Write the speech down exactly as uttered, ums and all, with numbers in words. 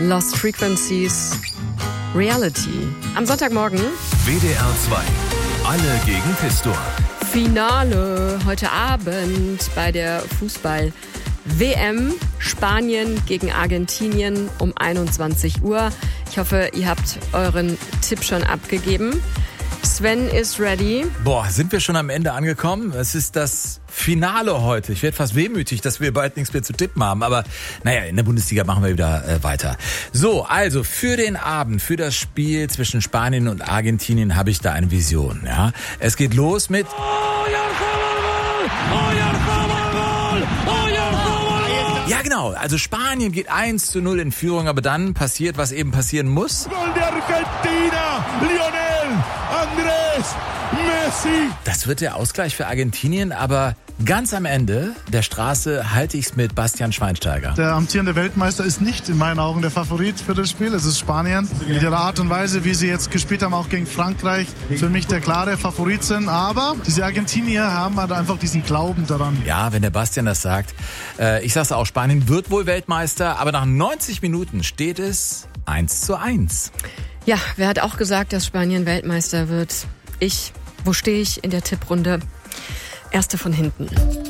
Lost Frequencies, Reality. Am Sonntagmorgen. W D R zwei. Alle gegen Pistor. Finale heute Abend bei der Fußball-W M. Spanien gegen Argentinien um einundzwanzig Uhr. Ich hoffe, ihr habt euren Tipp schon abgegeben. Sven ist ready. Boah, sind wir schon am Ende angekommen? Es ist das Finale heute. Ich werde fast wehmütig, dass wir bald nichts mehr zu tippen haben. Aber naja, in der Bundesliga machen wir wieder äh, weiter. So, also für den Abend, für das Spiel zwischen Spanien und Argentinien habe ich da eine Vision. Ja, es geht los mit... Ja genau, also Spanien geht eins zu null in Führung, aber dann passiert, was eben passieren muss. Gol de Argentina, Lionel Andrés Messi. Das wird der Ausgleich für Argentinien, aber ganz am Ende der Straße halte ich es mit Bastian Schweinsteiger. Der amtierende Weltmeister ist nicht in meinen Augen der Favorit für das Spiel. Es ist Spanien. Mit ihrer Art und Weise, wie sie jetzt gespielt haben, auch gegen Frankreich, für mich der klare Favorit sind. Aber diese Argentinier haben halt einfach diesen Glauben daran. Ja, wenn der Bastian das sagt. Äh, ich sag's auch, Spanien wird wohl Weltmeister, aber nach neunzig Minuten steht es eins zu eins. Ja, wer hat auch gesagt, dass Spanien Weltmeister wird? Ich. Wo stehe ich in der Tipprunde? Erste von hinten.